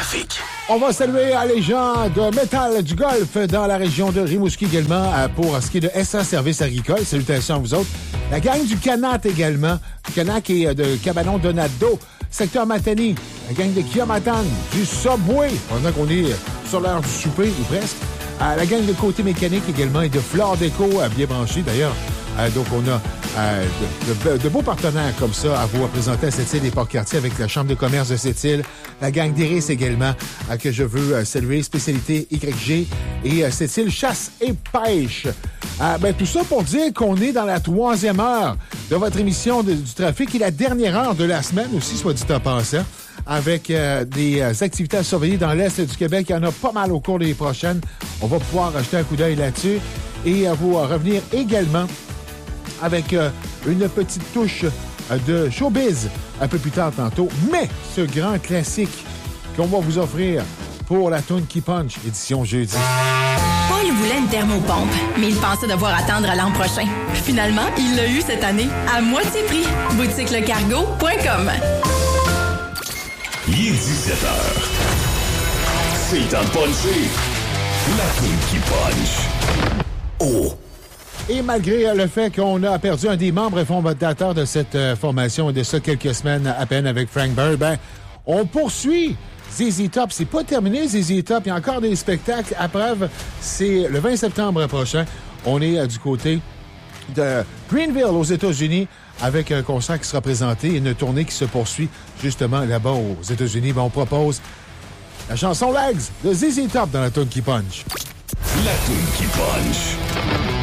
trafic. On va saluer les gens de Métal du Golfe dans la région de Rimouski également pour ce qui est de SA Services Agricoles. Salutations à vous autres. La gang du Canat également. Du Canat qui est de Cabanon-Donado, secteur Matani. La gang de Kiamatan, du Subway, pendant qu'on est sur l'heure du souper ou presque. La gang de Côté Mécanique également et de Flore Déco, bien branché d'ailleurs. Donc, on a de beaux partenaires comme ça à vous présenter à Sept-Îles et Port-Cartier avec la Chambre de commerce de Sept-Îles, la gang d'Iris également, que je veux saluer, spécialité YG et Sept-Îles Chasse et Pêche. Tout ça pour dire qu'on est dans la 3e heure de votre émission du trafic et la dernière heure de la semaine aussi, soit dit en passant, avec des activités à surveiller dans l'Est du Québec. Il y en a pas mal au cours des prochaines. On va pouvoir jeter un coup d'œil là-dessus et vous revenir également avec une petite touche de showbiz un peu plus tard tantôt. Mais ce grand classique qu'on va vous offrir pour la toune qui punch, édition jeudi. Paul voulait une thermopompe, mais il pensait devoir attendre l'an prochain. Finalement, il l'a eu cette année, à moitié prix. boutiquelecargo.com. Il est 17h. C'est le temps de puncher. La toune qui punch. Oh! Et malgré le fait qu'on a perdu un des membres fondateurs de cette formation de ça quelques semaines à peine avec Frank Bird, on poursuit ZZ Top. C'est pas terminé, ZZ Top. Il y a encore des spectacles. À preuve, c'est le 20 septembre prochain. On est du côté de Greenville, aux États-Unis, avec un concert qui sera présenté et une tournée qui se poursuit justement là-bas aux États-Unis. On propose la chanson Legs de ZZ Top dans la toune qui punch. La toune qui punch.